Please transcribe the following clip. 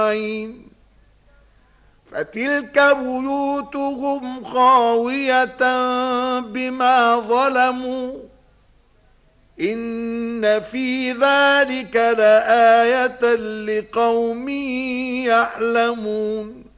فتلك بيوتهم خاوية بما ظلموا إن في ذلك لآية لقوم يعلمون